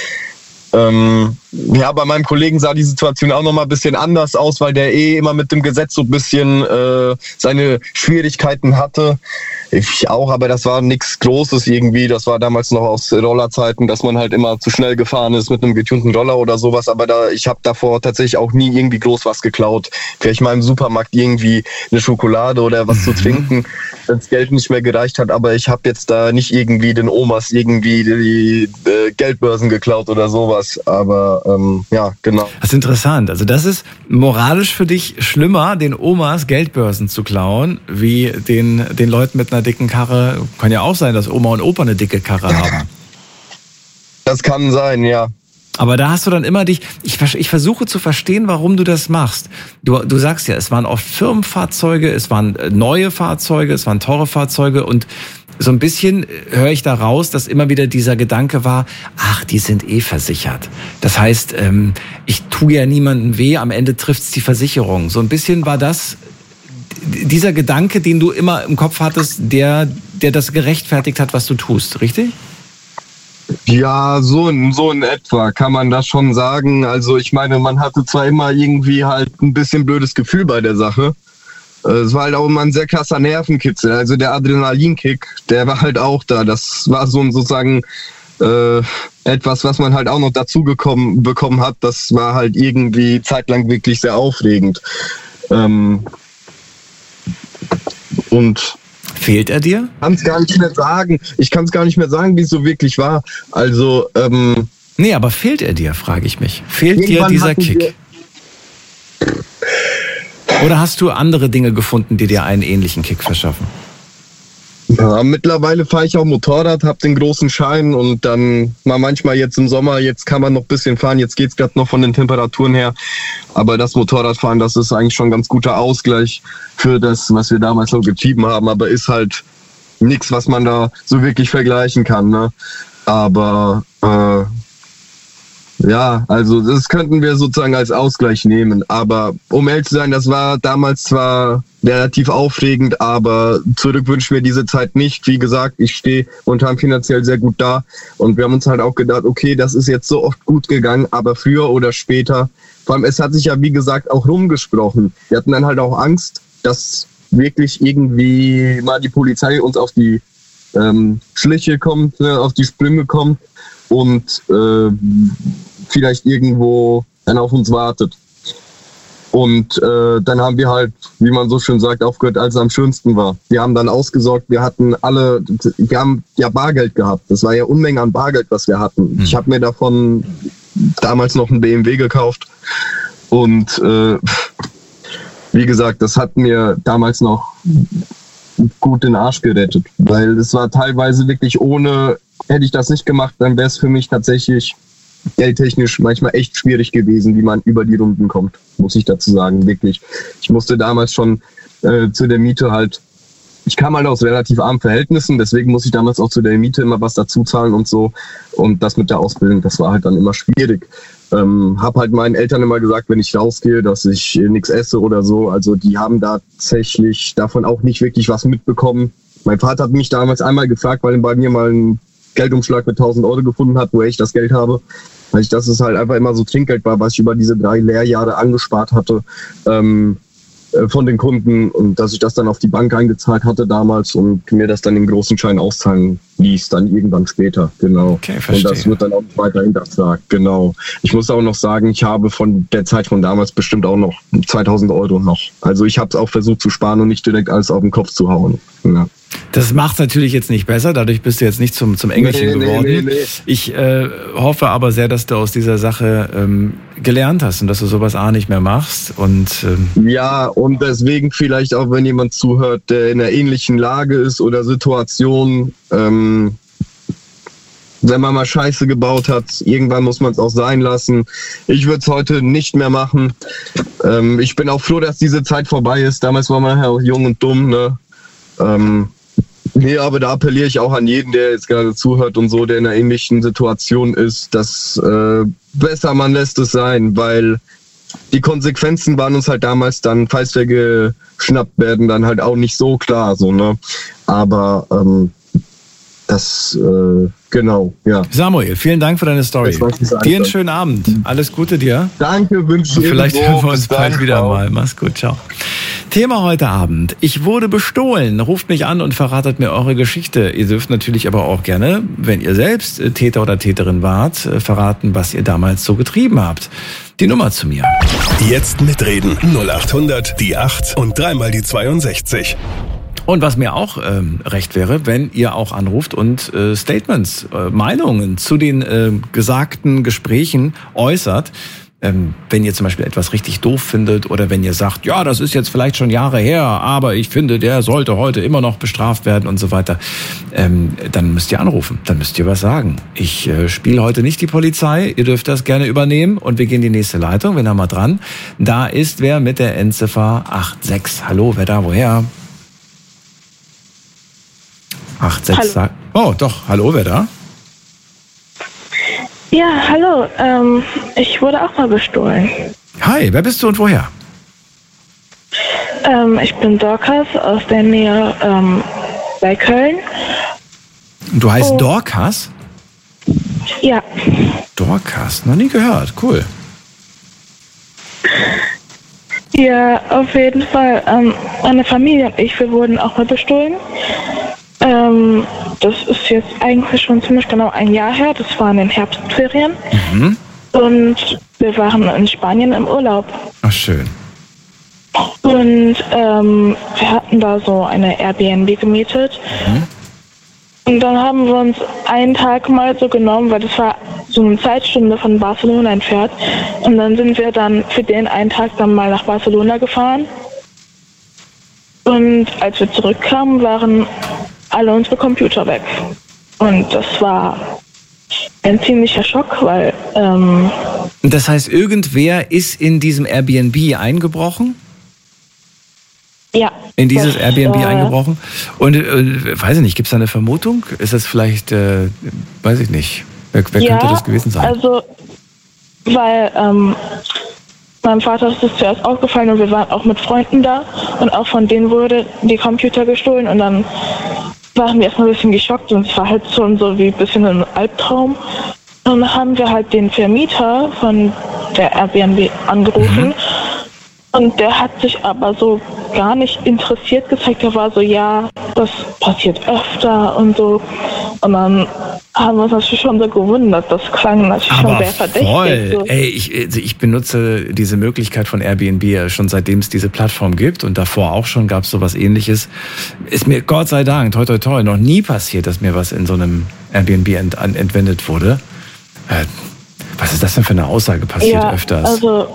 Ähm, ja, bei meinem Kollegen sah die Situation auch noch mal ein bisschen anders aus, weil der eh immer mit dem Gesetz so ein bisschen äh, seine Schwierigkeiten hatte. Ich auch, aber das war nichts Großes irgendwie. Das war damals noch aus Rollerzeiten, dass man halt immer zu schnell gefahren ist mit einem getunten Roller oder sowas. Aber da, ich habe davor tatsächlich auch nie irgendwie groß was geklaut. Vielleicht mal im Supermarkt irgendwie eine Schokolade oder was zu trinken, wenn das Geld nicht mehr gereicht hat. Aber ich habe jetzt da nicht irgendwie den Omas irgendwie die äh, Geldbörsen geklaut oder sowas. Aber ähm, ja, genau.
Das ist interessant. Also das ist moralisch für dich schlimmer, den Omas Geldbörsen zu klauen, wie den, den Leuten mit einer dicken Karre. Kann ja auch sein, dass Oma und Opa eine dicke Karre haben.
Das kann sein, ja.
Aber da hast du dann immer dich, ich, ich versuche zu verstehen, warum du das machst. Du, du sagst ja, es waren oft Firmenfahrzeuge, es waren neue Fahrzeuge, es waren teure Fahrzeuge und so ein bisschen höre ich da raus, dass immer wieder dieser Gedanke war, ach, die sind eh versichert. Das heißt, ähm, ich tue ja niemandem weh, am Ende trifft's die Versicherung. So ein bisschen war das dieser Gedanke, den du immer im Kopf hattest, der, der das gerechtfertigt hat, was du tust, richtig?
Ja, so in, so in etwa kann man das schon sagen. Also ich meine, man hatte zwar immer irgendwie halt ein bisschen blödes Gefühl bei der Sache. Es war halt auch immer ein sehr krasser Nervenkitzel. Also der Adrenalinkick, der war halt auch da. Das war so ein sozusagen äh, etwas, was man halt auch noch dazu gekommen, bekommen hat. Das war halt irgendwie zeitlang wirklich sehr aufregend. Ähm, und
fehlt er dir?
Ich kann es gar nicht mehr sagen. Ich kann es gar nicht mehr sagen, wie es so wirklich war. Also, ähm,
nee, aber fehlt er dir, frage ich mich. Fehlt dir dieser Kick? Oder hast du andere Dinge gefunden, die dir einen ähnlichen Kick verschaffen?
Ja, mittlerweile fahre ich auch Motorrad, habe den großen Schein und dann mal manchmal jetzt im Sommer, jetzt kann man noch ein bisschen fahren, jetzt geht's gerade noch von den Temperaturen her. Aber das Motorradfahren, das ist eigentlich schon ein ganz guter Ausgleich für das, was wir damals so getrieben haben. Aber ist halt nichts, was man da so wirklich vergleichen kann. Ne? Aber äh, ja, also das könnten wir sozusagen als Ausgleich nehmen. Aber um ehrlich zu sein, das war damals zwar relativ aufregend, aber zurück wünschen wir diese Zeit nicht. Wie gesagt, ich stehe momentan finanziell sehr gut da und wir haben uns halt auch gedacht, okay, das ist jetzt so oft gut gegangen, aber früher oder später, vor allem es hat sich ja wie gesagt auch rumgesprochen. Wir hatten dann halt auch Angst, dass wirklich irgendwie mal die Polizei uns auf die ähm, Schliche kommt, ne, auf die Sprünge kommt und äh, vielleicht irgendwo dann auf uns wartet. Und äh, dann haben wir halt, wie man so schön sagt, aufgehört, als es am schönsten war. Wir haben dann ausgesorgt, wir hatten alle, wir haben ja Bargeld gehabt. Das war ja Unmengen an Bargeld, was wir hatten. Mhm. Ich habe mir davon damals noch einen B M W gekauft. Und äh, wie gesagt, das hat mir damals noch gut den Arsch gerettet. Weil es war teilweise wirklich ohne, hätte ich das nicht gemacht, dann wäre es für mich tatsächlich geldtechnisch manchmal echt schwierig gewesen, wie man über die Runden kommt, muss ich dazu sagen, wirklich. Ich musste damals schon äh, zu der Miete halt, ich kam halt aus relativ armen Verhältnissen, deswegen muss ich damals auch zu der Miete immer was dazu zahlen und so. Und das mit der Ausbildung, das war halt dann immer schwierig. Ähm, hab halt meinen Eltern immer gesagt, wenn ich rausgehe, dass ich äh, nichts esse oder so. Also die haben tatsächlich davon auch nicht wirklich was mitbekommen. Mein Vater hat mich damals einmal gefragt, weil er bei mir mal ein Geldumschlag mit tausend Euro gefunden hat, wo ich das Geld habe. Weil ich, dass es halt einfach immer so Trinkgeld war, was ich über diese drei Lehrjahre angespart hatte ähm, äh, von den Kunden und dass ich das dann auf die Bank eingezahlt hatte damals und mir das dann im großen Schein auszahlen ließ, dann irgendwann später, genau.
Okay, verstehe.
Und das wird dann auch nicht weiter hinterfragt, genau. Ich muss auch noch sagen, ich habe von der Zeit von damals bestimmt auch noch zweitausend Euro noch. Also ich habe es auch versucht zu sparen und nicht direkt alles auf den Kopf zu hauen. Ja.
Das macht natürlich jetzt nicht besser, dadurch bist du jetzt nicht zum, zum Engelchen nee, geworden. Nee, nee, nee. Ich äh, hoffe aber sehr, dass du aus dieser Sache ähm, gelernt hast und dass du sowas A nicht mehr machst. Und, ähm
ja, und deswegen vielleicht auch, wenn jemand zuhört, der in einer ähnlichen Lage ist oder Situation, ähm, wenn man mal Scheiße gebaut hat, irgendwann muss man es auch sein lassen. Ich würde es heute nicht mehr machen. Ähm, ich bin auch froh, dass diese Zeit vorbei ist. Damals war man ja auch jung und dumm, ne? Ähm, nee, aber da appelliere ich auch an jeden, der jetzt gerade zuhört und so, der in einer ähnlichen Situation ist, dass äh, besser man lässt es sein, weil die Konsequenzen waren uns halt damals dann, falls wir geschnappt werden, dann halt auch nicht so klar, so, ne? Aber ähm, das, äh, genau, ja.
Samuel, vielen Dank für deine Story. Dir einen schönen Abend. Alles Gute dir.
Danke, wünsche ich dir.
Vielleicht hören wir uns bald wieder mal. Mach's gut, ciao. Thema heute Abend. Ich wurde bestohlen. Ruft mich an und verratet mir eure Geschichte. Ihr dürft natürlich aber auch gerne, wenn ihr selbst Täter oder Täterin wart, verraten, was ihr damals so getrieben habt. Die Nummer zu mir.
Jetzt mitreden. null acht hundert, die acht und dreimal die zweiundsechzig.
Und was mir auch ähm, recht wäre, wenn ihr auch anruft und äh, Statements, äh, Meinungen zu den äh, gesagten Gesprächen äußert. Ähm, wenn ihr zum Beispiel etwas richtig doof findet oder wenn ihr sagt, ja, das ist jetzt vielleicht schon Jahre her, aber ich finde, der sollte heute immer noch bestraft werden und so weiter, ähm, dann müsst ihr anrufen, dann müsst ihr was sagen. Ich äh, spiele heute nicht die Polizei, ihr dürft das gerne übernehmen und wir gehen in die nächste Leitung, wir haben mal dran. Da ist wer mit der Endziffer acht sechs. Hallo, wer da, woher? acht sechs sagt. Oh, doch, hallo, wer da?
Ja, hallo, ähm, ich wurde auch mal bestohlen.
Hi, wer bist du und woher?
Ähm, ich bin Dorcas aus der Nähe ähm, bei Köln.
Du heißt
oh.
Dorcas?
Ja.
Dorcas, noch nie gehört, cool.
Ja, auf jeden Fall. Ähm, meine Familie und ich, wir wurden auch mal bestohlen. Ähm, das ist jetzt eigentlich schon ziemlich genau ein Jahr her. Das war in den Herbstferien.
Mhm.
Und wir waren in Spanien im Urlaub.
Ach, schön.
Und ähm, wir hatten da so eine Airbnb gemietet. Mhm. Und dann haben wir uns einen Tag mal so genommen, weil das war so eine Zeitstunde von Barcelona entfernt. Und dann sind wir dann für den einen Tag dann mal nach Barcelona gefahren. Und als wir zurückkamen, waren alle unsere Computer weg. Und das war ein ziemlicher Schock, weil... Ähm,
das heißt, irgendwer ist in diesem Airbnb eingebrochen?
Ja.
In dieses das, Airbnb
äh,
eingebrochen? Und äh, weiß ich nicht, gibt es da eine Vermutung? Ist das vielleicht, äh, weiß ich nicht, wer, wer ja, könnte das gewesen sein?
Also, weil ähm, meinem Vater ist es zuerst aufgefallen und wir waren auch mit Freunden da und auch von denen wurde die Computer gestohlen und dann waren wir erstmal ein bisschen geschockt und es war halt schon so wie ein bisschen ein Albtraum. Und dann haben wir halt den Vermieter von der Airbnb angerufen. Mhm. Und der hat sich aber so gar nicht interessiert gezeigt. Er war so, ja, das passiert öfter und so. Und dann haben wir uns natürlich schon so gewundert. Das klang natürlich
aber
schon sehr verdächtig.
Voll.
So.
Ey, ich, ich benutze diese Möglichkeit von Airbnb schon seitdem es diese Plattform gibt. Und davor auch schon gab es sowas Ähnliches. Ist mir Gott sei Dank, toi toi toi, noch nie passiert, dass mir was in so einem Airbnb ent, entwendet wurde. Äh, was ist das denn für eine Aussage? Passiert
ja,
öfters?
Also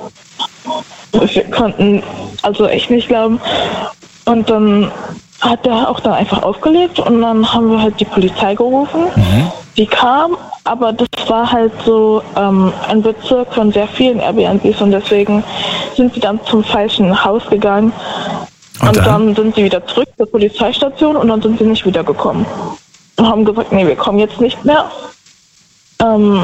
wir konnten also echt nicht glauben. Und dann hat er auch dann einfach aufgelegt und dann haben wir halt die Polizei gerufen. Mhm. Die kam, aber das war halt so ähm, ein Bezirk von sehr vielen Airbnbs und deswegen sind sie dann zum falschen Haus gegangen. Und, und dann? dann sind sie wieder zurück zur Polizeistation und dann sind sie nicht wiedergekommen. Und haben gesagt, nee, wir kommen jetzt nicht mehr. Ähm,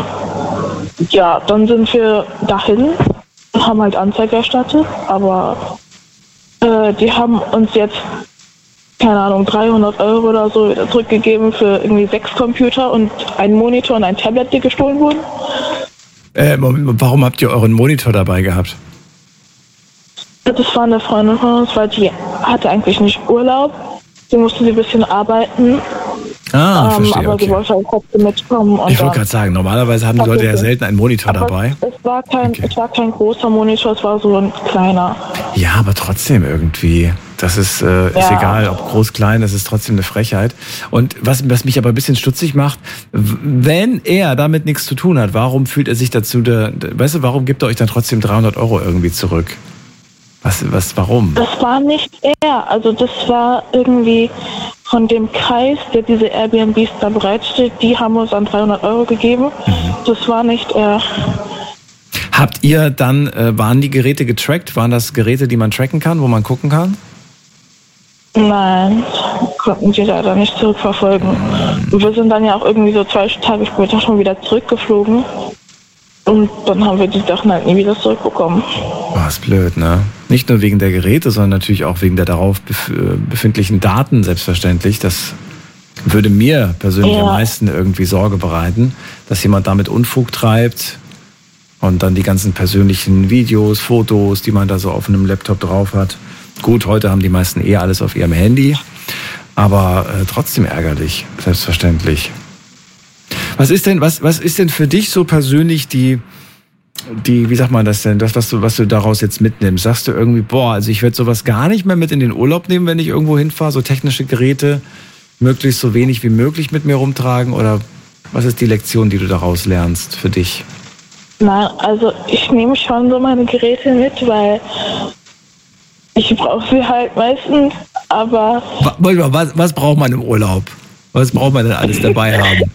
ja, dann sind wir dahin und haben halt Anzeige erstattet, aber äh, die haben uns jetzt, keine Ahnung, dreihundert Euro oder so wieder zurückgegeben für irgendwie sechs Computer und einen Monitor und ein Tablet, die gestohlen wurden.
Äh, warum habt ihr euren Monitor dabei gehabt?
Das war eine Freundin von uns, weil die hatte eigentlich nicht Urlaub. Sie musste sie ein bisschen arbeiten.
Ah,
ähm,
verstehe,
aber
okay.
sie wollte halt trotzdem mitkommen. Und
ich wollte gerade sagen, normalerweise haben die Leute ja selten einen Monitor
aber
dabei.
Es war, kein,
okay.
es war kein großer Monitor, es war so ein kleiner.
Ja, aber trotzdem irgendwie. Das ist, äh, ist
ja.
egal, ob groß, klein, das ist trotzdem eine Frechheit. Und was, was mich aber ein bisschen stutzig macht, wenn er damit nichts zu tun hat, warum fühlt er sich dazu, der, weißt du, warum gibt er euch dann trotzdem dreihundert Euro irgendwie zurück? Was, was, warum?
Das war nicht er, also das war irgendwie von dem Kreis, der diese Airbnbs da bereitstellt, die haben uns dann dreihundert Euro gegeben. Mhm. Das war nicht er.
Habt ihr dann, äh, waren die Geräte getrackt? Waren das Geräte, die man tracken kann, wo man gucken kann?
Nein, konnten sie leider nicht zurückverfolgen. Mhm. Wir sind dann ja auch irgendwie so zwei Tage später schon wieder zurückgeflogen. Und dann haben wir die Sachen halt nie wieder zurückbekommen.
Oh, ist blöd, ne? Nicht nur wegen der Geräte, sondern natürlich auch wegen der darauf befindlichen Daten, selbstverständlich. Das würde mir persönlich ja. am meisten irgendwie Sorge bereiten, dass jemand damit Unfug treibt und dann die ganzen persönlichen Videos, Fotos, die man da so auf einem Laptop drauf hat. Gut, heute haben die meisten eh alles auf ihrem Handy, aber äh, trotzdem ärgerlich, selbstverständlich. Was ist denn, was, was ist denn für dich so persönlich die, die, wie sagt man das denn, das, was du, was du daraus jetzt mitnimmst? Sagst du irgendwie, boah, also ich werde sowas gar nicht mehr mit in den Urlaub nehmen, wenn ich irgendwo hinfahre, so technische Geräte möglichst so wenig wie möglich mit mir rumtragen? Oder was ist die Lektion, die du daraus lernst für dich?
Nein, also ich nehme schon so meine Geräte mit, weil ich brauche sie halt meistens, aber...
Was, was braucht man im Urlaub? Was braucht man denn alles dabei haben?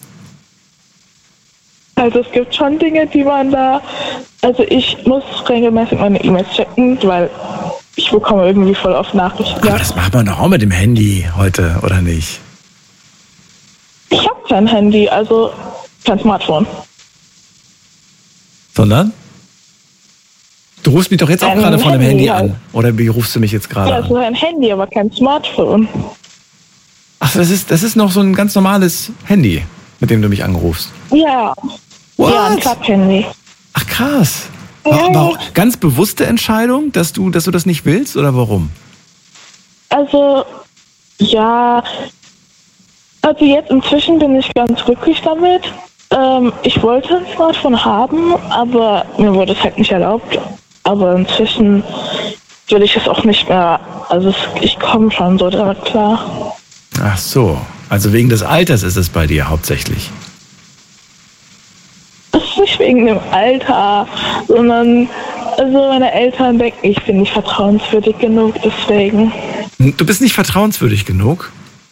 Also es gibt schon Dinge, die man da... Also ich muss regelmäßig meine E-Mails checken, weil ich bekomme irgendwie voll oft Nachrichten.
Aber das macht man doch auch mit dem Handy heute, oder nicht?
Ich habe kein Handy, also kein Smartphone.
Sondern? Du rufst mich doch jetzt auch
ein
gerade von einem Handy,
Handy
an. Oder wie rufst du mich jetzt gerade
ja,
an?
Ja, so ein Handy, aber kein Smartphone.
Ach, das ist, das ist noch so ein ganz normales Handy, mit dem du mich anrufst?
Ja.
What?
Ja, ein Klapp-Handy.
Ach, krass.
Ja.
War, war ganz bewusste Entscheidung, dass du, dass du das nicht willst, oder warum?
Also, ja... Also jetzt inzwischen bin ich ganz glücklich damit. Ähm, ich wollte ein Smartphone haben, aber mir wurde es halt nicht erlaubt. Aber inzwischen will ich es auch nicht mehr. Also es, ich komme schon so damit klar.
Ach so, also wegen des Alters ist es bei dir hauptsächlich.
Das ist nicht wegen dem Alter, sondern also meine Eltern denken, ich bin nicht vertrauenswürdig genug, deswegen.
Du bist nicht vertrauenswürdig genug?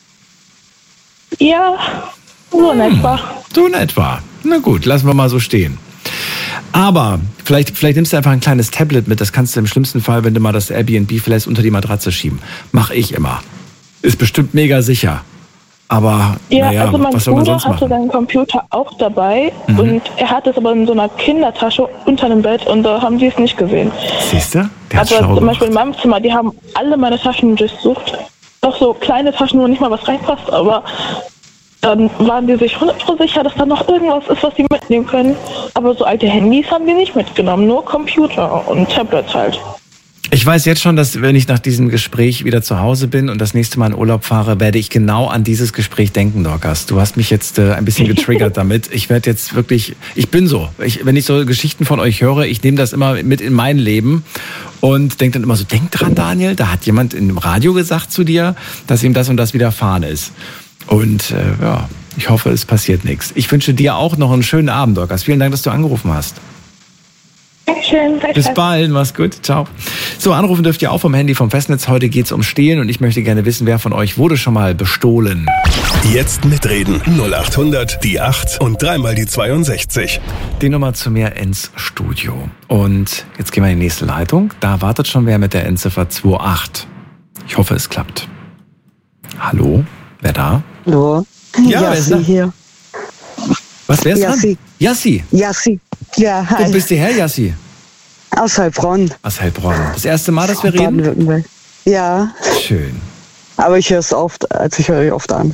Ja, so in
hm,
etwa.
So in etwa. Na gut, lassen wir mal so stehen. Aber vielleicht, vielleicht nimmst du einfach ein kleines Tablet mit, das kannst du im schlimmsten Fall, wenn du mal das Airbnb verlässt, unter die Matratze schieben. Mach ich immer. Ist bestimmt mega sicher. Aber
ja,
naja,
also mein
was soll man
Bruder
sonst
hatte
machen?
seinen Computer auch dabei
Mhm.
und er hat es aber in so einer Kindertasche unter dem Bett und da haben die es nicht gesehen.
Siehst du? Der hat's
Aber
schlau
zum Beispiel in
gemacht.
meinem Zimmer, die haben alle meine Taschen durchsucht. Auch so kleine Taschen, wo nicht mal was reinpasst, aber dann waren die sich hundert Prozent sicher, dass da noch irgendwas ist, was sie mitnehmen können. Aber so alte Handys haben die nicht mitgenommen, nur Computer und Tablets halt.
Ich weiß jetzt schon, dass wenn ich nach diesem Gespräch wieder zu Hause bin und das nächste Mal in Urlaub fahre, werde ich genau an dieses Gespräch denken, Dorcas. Du hast mich jetzt äh, ein bisschen getriggert damit. Ich werde jetzt wirklich, ich bin so. Ich, wenn ich so Geschichten von euch höre, ich nehme das immer mit in mein Leben und denke dann immer so, denk dran, Daniel, da hat jemand im Radio gesagt zu dir, dass ihm das und das widerfahren ist. Und äh, ja, ich hoffe, es passiert nichts. Ich wünsche dir auch noch einen schönen Abend, Dorcas. Vielen Dank, dass du angerufen hast.
Dankeschön.
Bis bald, mach's gut, ciao. So, anrufen dürft ihr auch vom Handy vom Festnetz. Heute geht's um Stehlen und ich möchte gerne wissen, wer von euch wurde schon mal bestohlen.
Jetzt mitreden. null acht hundert, die acht und dreimal die zweiundsechzig.
Die Nummer zu mir ins Studio. Und jetzt gehen wir in die nächste Leitung. Da wartet schon wer mit der Endziffer zwei acht. Ich hoffe, es klappt. Hallo, wer da?
Hallo.
Ja, wer ist da?
Jassi hier.
Was, wer ist dran?
Jassi.
Jassi.
Jassi. Ja,
Wo
hi.
bist du her, Jassi?
Aus Heilbronn.
Aus Heilbronn. Das erste Mal, dass wir reden?
Baden-Württemberg. Ja,
Schön.
aber ich höre es oft, also ich höre oft an.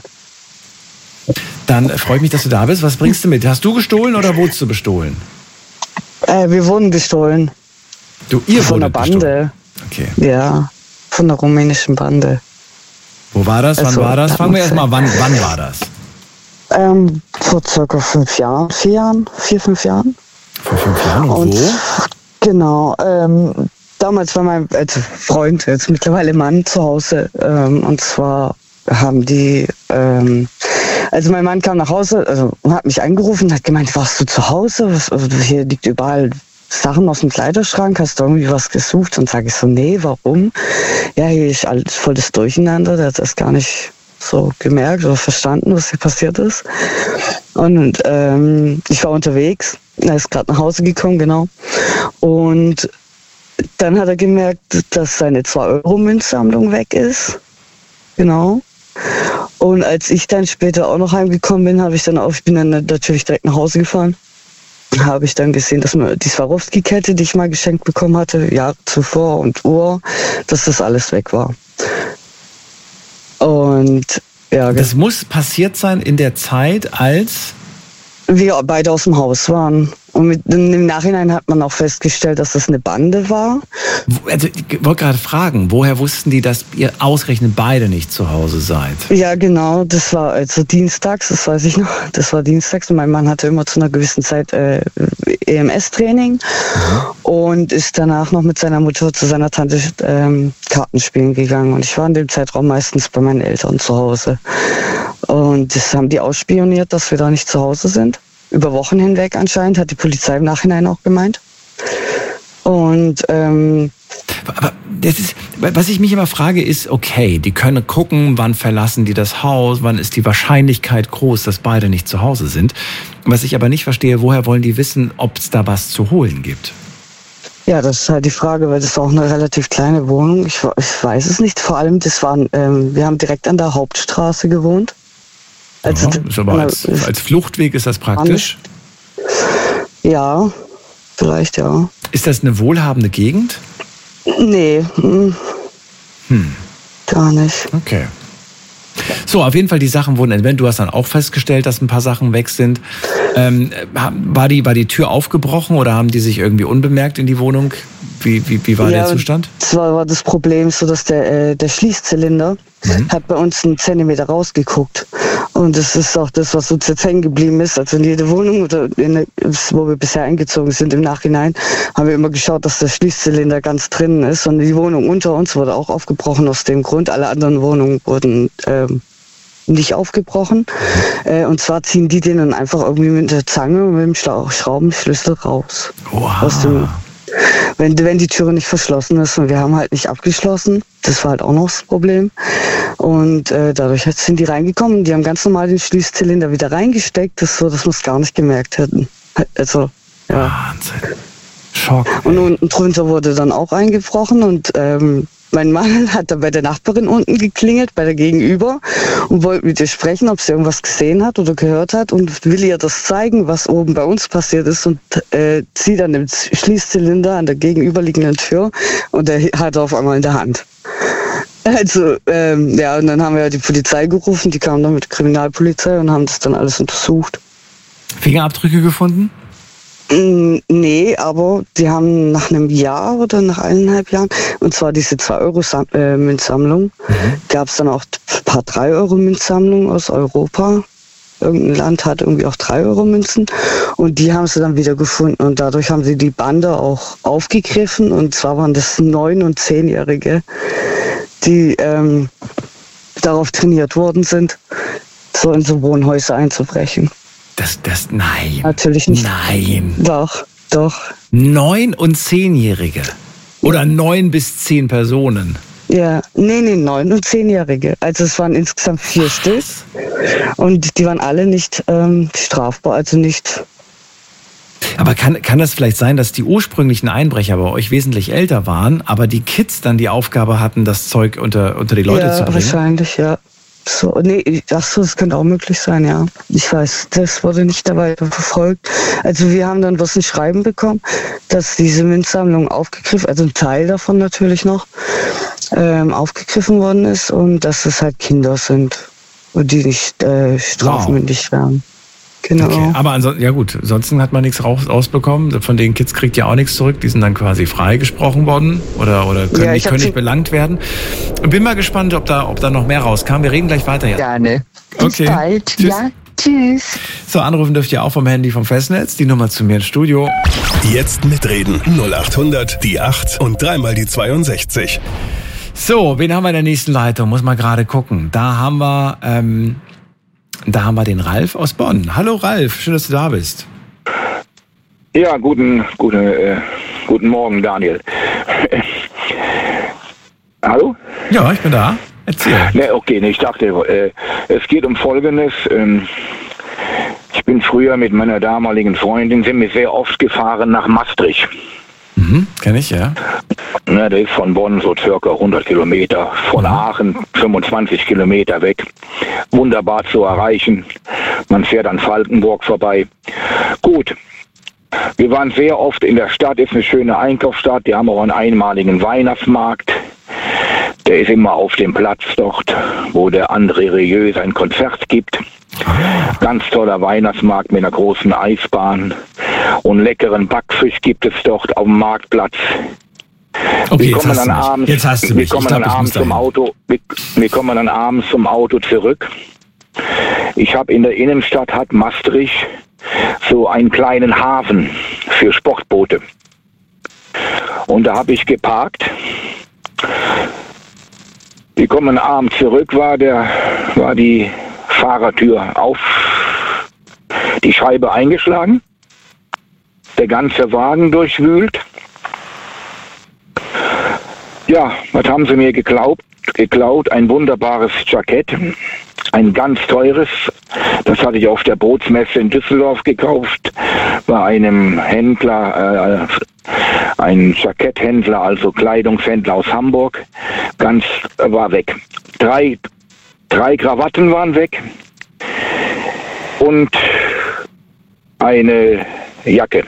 Dann freue ich mich, dass du da bist. Was bringst du mit? Hast du gestohlen oder wurdest du bestohlen?
Äh, wir wurden gestohlen.
Du, ihr
Von der
wurdet
Bande.
bestohlen. Okay.
Ja, von der rumänischen Bande.
Wo war das? Wann
Also,
war das? Fangen wir erst mal, wann, wann war das?
Ähm, vor circa fünf Jahren, vier Jahren, vier, fünf Jahren.
Vor fünf Jahren und,
Und
wo?
genau, ähm, damals war mein also Freund, jetzt mittlerweile Mann, zu Hause. Ähm, und zwar haben die, ähm, also mein Mann kam nach Hause, also hat mich angerufen und hat gemeint, warst du zu Hause? Was, also hier liegt überall Sachen aus dem Kleiderschrank, hast du irgendwie was gesucht? Und sage ich so, nee, warum? Ja, hier ist alles voll das Durcheinander, der hat das gar nicht so gemerkt oder verstanden, was hier passiert ist. Und ähm, ich war unterwegs, er ist gerade nach Hause gekommen, genau. Und dann hat er gemerkt, dass seine zwei-Euro-Münzsammlung weg ist. Genau. Und als ich dann später auch noch heimgekommen bin, habe ich dann auch, ich bin dann natürlich direkt nach Hause gefahren, habe ich dann gesehen, dass mir die Swarovski-Kette, die ich mal geschenkt bekommen hatte, Jahre zuvor und Uhr, dass das alles weg war. Und ja,
Das muss passiert sein in der Zeit, als...
wir beide aus dem Haus waren. Und mit, im Nachhinein hat man auch festgestellt, dass das eine Bande war.
Also, ich wollte gerade fragen, woher wussten die, dass ihr ausgerechnet beide nicht zu Hause seid?
Ja, genau, das war also dienstags, das weiß ich noch, das war dienstags und mein Mann hatte immer zu einer gewissen Zeit äh, E M S-Training mhm. und ist danach noch mit seiner Mutter zu seiner Tante ähm, Karten spielen gegangen und ich war in dem Zeitraum meistens bei meinen Eltern zu Hause. Und das haben die ausspioniert, dass wir da nicht zu Hause sind. Über Wochen hinweg anscheinend, hat die Polizei im Nachhinein auch gemeint. Und ähm,
Aber das ist, was ich mich immer frage, ist, okay, die können gucken, wann verlassen die das Haus, wann ist die Wahrscheinlichkeit groß, dass beide nicht zu Hause sind. Was ich aber nicht verstehe, woher wollen die wissen, ob es da was zu holen gibt?
ja, das ist halt die Frage, weil das war auch eine relativ kleine Wohnung. Ich, ich weiß es nicht. Vor allem, das waren, ähm, wir haben direkt an der Hauptstraße gewohnt. Also,
ja, ist aber als, als Fluchtweg ist das praktisch.
Ja, vielleicht ja.
Ist das eine wohlhabende Gegend?
Nee, hm,
Hm,
gar nicht.
okay. So, auf jeden Fall, die Sachen wurden entwendet. Du hast dann auch festgestellt, dass ein paar Sachen weg sind. Ähm, war, die, war die Tür aufgebrochen oder haben die sich irgendwie unbemerkt in die Wohnung? Wie, wie, wie war
ja,
der Zustand?
Zwar war das Problem so, dass der, äh, der Schließzylinder mhm. hat bei uns einen Zentimeter rausgeguckt. Und das ist auch das, was uns jetzt hängen geblieben ist. Also in jede Wohnung, oder in der, wo wir bisher eingezogen sind im Nachhinein, haben wir immer geschaut, dass der Schließzylinder ganz drinnen ist. Und die Wohnung unter uns wurde auch aufgebrochen aus dem Grund. Alle anderen Wohnungen wurden ähm, nicht aufgebrochen. Äh, und zwar ziehen die den dann einfach irgendwie mit der Zange und mit dem Schla- Schraubenschlüssel raus.
Wow.
Aus dem, wenn, wenn die Türe nicht verschlossen ist, und wir haben halt nicht abgeschlossen. Das war halt auch noch das Problem. Und äh, dadurch sind die reingekommen. Die haben ganz normal den Schließzylinder wieder reingesteckt, das so, dass wir es gar nicht gemerkt hätten. Also, ja.
Wahnsinn. Schock.
Und unten drunter wurde dann auch eingebrochen und ähm, mein Mann hat dann bei der Nachbarin unten geklingelt, bei der Gegenüber, und wollte mit ihr sprechen, ob sie irgendwas gesehen hat oder gehört hat, und will ihr das zeigen, was oben bei uns passiert ist, und äh, zieht dann den Schließzylinder an der gegenüberliegenden Tür und er hat er auf einmal in der Hand. Also, ähm, ja, und dann haben wir die Polizei gerufen, die kamen dann mit der Kriminalpolizei und haben das dann alles untersucht.
Fingerabdrücke gefunden?
Mm, nee, aber die haben nach einem Jahr oder nach eineinhalb Jahren, und zwar diese zwei Euro Münzsammlung, mhm. gab es dann auch ein paar drei Euro Münzsammlungen aus Europa. Irgendein Land hat irgendwie auch drei Euro Münzen, und die haben sie dann wieder gefunden, und dadurch haben sie die Bande auch aufgegriffen, und zwar waren das neun- und zehnjährige, die ähm, darauf trainiert worden sind, so in so Wohnhäuser einzubrechen.
Das, das, nein.
Natürlich nicht.
Nein.
Doch, doch.
Neun- und zehnjährige? Oder neun bis zehn Personen?
Ja, nee, nee, neun- und zehnjährige. Also es waren insgesamt vier Stück. Und die waren alle nicht ähm, strafbar, also nicht...
Aber kann, kann das vielleicht sein, dass die ursprünglichen Einbrecher bei euch wesentlich älter waren, aber die Kids dann die Aufgabe hatten, das Zeug unter, unter die Leute
ja,
zu bringen?
Wahrscheinlich, ja. So, nee, ach so, das könnte auch möglich sein, ja. Ich weiß, das wurde nicht dabei verfolgt. Also wir haben dann bloß ein Schreiben bekommen, dass diese Münzsammlung aufgegriffen, also ein Teil davon natürlich noch, ähm, aufgegriffen worden ist, und dass es halt Kinder sind und die nicht äh, strafmündig wow. werden. Genau.
Okay, aber ansonsten, ja gut, ansonsten hat man nichts raus, rausbekommen. Von den Kids kriegt ihr auch nichts zurück. Die sind dann quasi freigesprochen worden oder, oder können,
ja,
nicht, können nicht belangt werden. Bin mal gespannt, ob da, ob da noch mehr rauskam. Wir reden gleich weiter jetzt.
Gerne. Bis
okay.
bald.
Tschüss.
Ja, tschüss.
So, anrufen dürft ihr auch vom Handy vom Festnetz. Die Nummer zu mir ins Studio.
Jetzt mitreden. null acht hundert, die acht und dreimal die zweiundsechzig.
So, wen haben wir in der nächsten Leitung? Muss mal gerade gucken. Da haben wir... Ähm, Da haben wir den Ralf aus Bonn. Hallo Ralf, schön, dass du da bist.
Ja, guten, guten, äh, guten Morgen, Daniel. Hallo?
Ja, ich bin da. Erzähl.
Ne, okay, ne, ich dachte, äh, es geht um Folgendes. Ähm, ich bin früher mit meiner damaligen Freundin, sind wir sehr oft gefahren nach Maastricht.
Mhm, kenn ich, ja.
Ne, das ist von Bonn so circa hundert Kilometer, von mhm. Aachen fünfundzwanzig Kilometer weg. Wunderbar zu erreichen. Man fährt an Falkenburg vorbei. Gut. Wir waren sehr oft in der Stadt, ist eine schöne Einkaufsstadt. Die haben auch einen einmaligen Weihnachtsmarkt. Der ist immer auf dem Platz dort, wo der André Rieu sein Konzert gibt. Ganz toller Weihnachtsmarkt mit einer großen Eisbahn. Und leckeren Backfisch gibt es dort auf dem Marktplatz.
Okay,
wir kommen dann abends,
jetzt hast du mich.
Wir kommen
glaub,
dann abends zum Auto. Wir, wir kommen dann abends zum Auto zurück. Ich habe in der Innenstadt hat Maastricht so einen kleinen Hafen für Sportboote. Und da habe ich geparkt. Wir kommen abends zurück, war der, war die Fahrertür auf, die Scheibe eingeschlagen, der ganze Wagen durchwühlt. Ja, was haben sie mir geklaut? Geklaut, ein wunderbares Jackett, ein ganz teures, das hatte ich auf der Bootsmesse in Düsseldorf gekauft, bei einem Händler, äh, ein Jacketthändler, also Kleidungshändler aus Hamburg, ganz, äh, war weg. Drei, drei Krawatten waren weg und eine Jacke,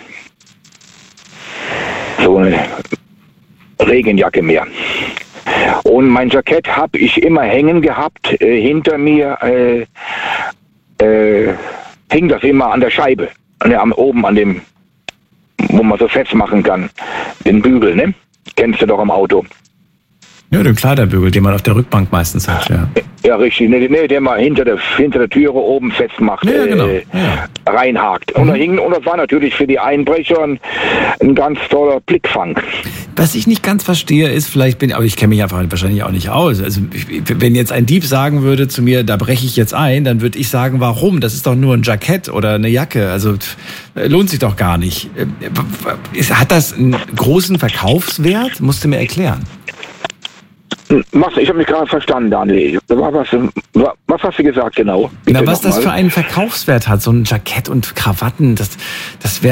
so eine Regenjacke mehr. Und mein Jackett habe ich immer hängen gehabt. Äh, hinter mir äh, äh, hing das immer an der Scheibe. An der, oben an dem, wo man so festmachen kann. Den Bügel, ne? Kennst du doch im Auto.
Ja, den Kleiderbügel, den man auf der Rückbank meistens hat, ja.
Ja, richtig. Nee, nee, den man hinter der, hinter der Türe oben festmacht,
Ja, genau.
äh,
Ja.
reinhakt. Und, da hing, und das war natürlich für die Einbrecher ein, ein ganz toller Blickfang.
Was ich nicht ganz verstehe, ist, vielleicht bin, aber ich kenne mich einfach wahrscheinlich auch nicht aus. Also, ich, wenn jetzt ein Dieb sagen würde zu mir, da breche ich jetzt ein, dann würde ich sagen, warum? Das ist doch nur ein Jackett oder eine Jacke. Also, lohnt sich doch gar nicht. Hat das einen großen Verkaufswert? Musst du mir erklären.
Was, ich habe mich gerade verstanden, Daniel. Was, was hast du gesagt genau?
Na, was das für einen Verkaufswert hat, so ein Jackett und Krawatten, das, das wäre